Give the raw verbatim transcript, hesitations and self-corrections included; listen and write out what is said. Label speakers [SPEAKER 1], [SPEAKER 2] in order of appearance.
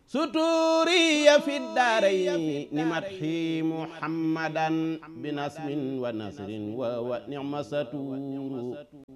[SPEAKER 1] ستوري في الدارين مدحي محمدا بنصب ونصر ونعم ستور